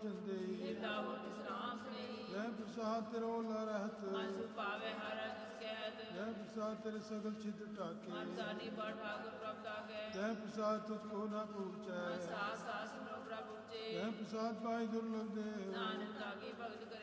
ਚੰਦੇ ਲਾਹੋ ਵਿਸਰਾਮ ਨਹੀਂ ਜੈ ਪ੍ਰਸਾਦ ਤੇਰੋ ਲਾ ਰਹਿਤ ਮਨ ਸੁਖ ਪਾਵੇ ਹਰ ਜਿਸ ਕਹਿਤ ਜੈ ਪ੍ਰਸਾਦ ਤੇਰੇ ਸਗਲ ਛਿਦ ਢਾਕੇ ਮਨ ਸਾਨੀ ਬੜ ਠਾਕੁਰ ਪ੍ਰਭ ਤਾਕੇ ਜੈ ਪ੍ਰਸਾਦ ਤੁਝ ਕੋ ਨਾ ਪੂਛੈ ਸਾਸ ਸਾਸ ਪ੍ਰਭ ਜੈ ਉਚੇ ਪ੍ਰਸਾਦ ਪਾਈ ਦੁਰਲਭ ਦੇ ਨਾਨਕ ਲਾਗੇ ਭਗਤ ਕਰੇ